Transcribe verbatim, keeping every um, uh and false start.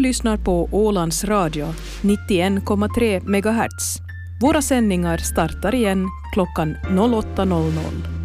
lyssnar på Ålands Radio, nittioen komma tre megahertz. Våra sändningar startar igen klockan åtta noll noll.